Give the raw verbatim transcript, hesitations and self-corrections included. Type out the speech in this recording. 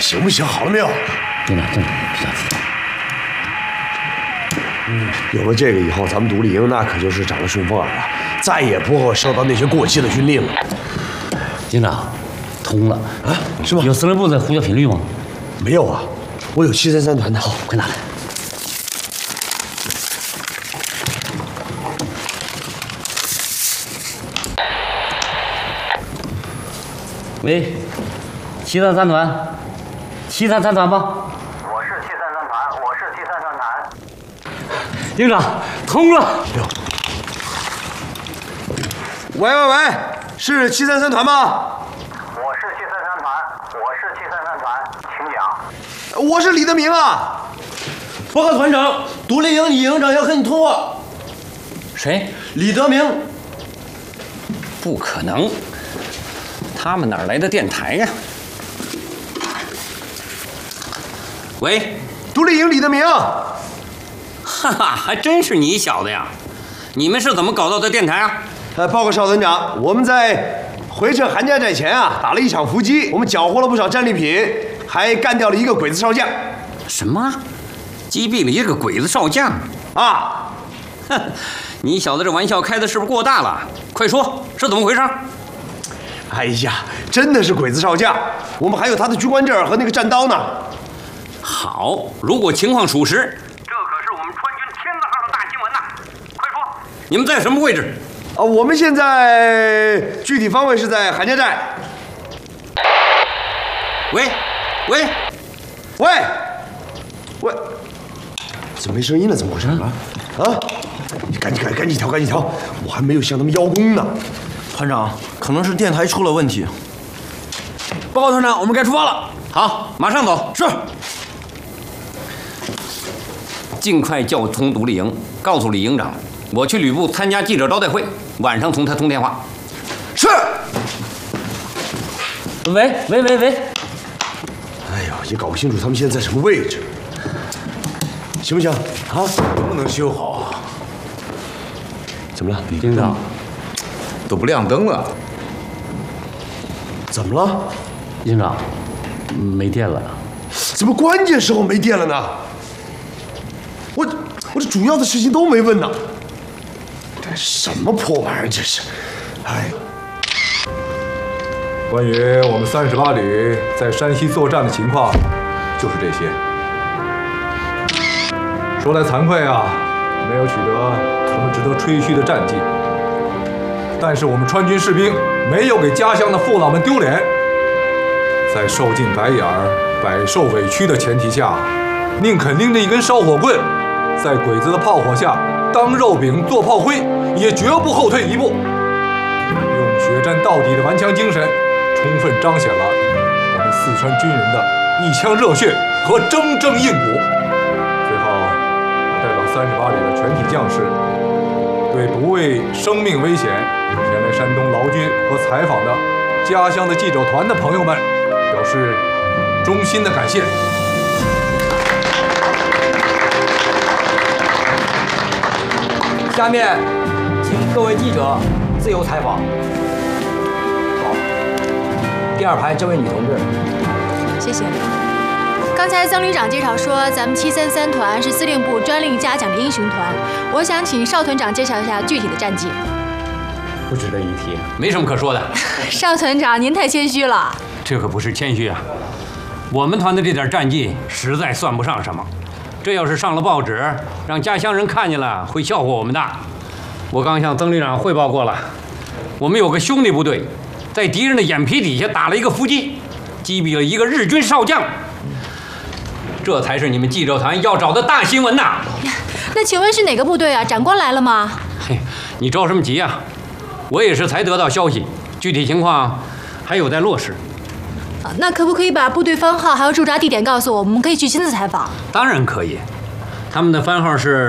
行不行？好了没有？ 队长，队长，比较急。 嗯，有了这个以后，咱们独立营那可就是长了顺风耳了，再也不会受到那些过期的军令了。 营长，通了啊？是吗？ 有司令部的呼叫频率吗？ 没有啊，我有七三三团的。 好，快拿来。喂，七三三团，七三三团吗？ 我是七三三团，我是七三三团。 营长，通了。 喂喂喂，是七三三团吗？ 我是七三三团，我是七三三团，请讲。 我是李德明啊。 报告团长，独立营李营长要和你通话。 谁？ 李德明。 不可能。他们哪儿来的电台呀？喂， 独立营李德明， 哈哈，还真是你小子呀！你们是怎么搞到的电台啊？ 呃，报告少团长，我们在回撤韩家寨前啊，打了一场伏击，我们缴获了不少战利品，还干掉了一个鬼子少将。 什么？击毙了一个鬼子少将？ 啊！ 哼，你小子这玩笑开的是不是过大了？快说，是怎么回事？ 哎呀，真的是鬼子少将，我们还有他的军官证和那个战刀呢。 好，如果情况属实，这可是我们川军天字号的大新闻呐！快说，你们在什么位置？ 啊，我们现在具体方位是在韩家寨。 喂，喂， 喂，喂，怎么没声音了？怎么回事啊？啊！你赶紧赶赶紧调，赶紧调！我还没有向他们邀功呢。 团长，可能是电台出了问题。报告团长，我们该出发了。 好，马上走。 是。 尽快叫通独立营，告诉李营长，我去旅部参加记者招待会，晚上同他通电话。 是。 喂喂喂喂。 哎呦，也搞不清楚他们现在在什么位置，行不行？啊， 能不能修好啊？ 怎么了， 营长？ 都不亮灯了。 怎么了？ 营长，没电了。 怎么关键时候没电了呢？我我这主要的事情都没问呢。这什么破玩意儿这是？哎。 关于我们三十八旅在山西作战的情况，就是这些。说来惭愧啊，没有取得什么值得吹嘘的战绩。但是我们川军士兵没有给家乡的父老们丢脸，在受尽白眼儿、百受委屈的前提下，宁肯拎着一根烧火棍，在鬼子的炮火下当肉饼做炮灰，也绝不后退一步。用血战到底的顽强精神，充分彰显了我们四川军人的一腔热血和铮铮硬骨。最后，我代表三十八旅的全体将士，对不畏生命危险前来山东劳军和采访的家乡的记者团的朋友们，表示衷心的感谢。 下面，请各位记者自由采访。好，第二排这位女同志， 谢谢。刚才曾旅长介绍说，咱们七三三团是司令部专令嘉奖的英雄团。我想请邵团长介绍一下具体的战绩。 不值得一提，没什么可说的。 邵团长，您太谦虚了。 这可不是谦虚啊，我们团的这点战绩实在算不上什么。这要是上了报纸，让家乡人看见了，会笑话我们的。我刚向曾旅长汇报过了，我们有个兄弟部队，在敌人的眼皮底下打了一个伏击，击毙了一个日军少将。这才是你们记者团要找的大新闻呐！ 呀，那请问是哪个部队啊？长官来了吗？ 嘿，你着什么急啊？我也是才得到消息，具体情况还有待落实。 啊，那可不可以把部队番号还有驻扎地点告诉我？我们可以去亲自采访。 当然可以，他们的番号是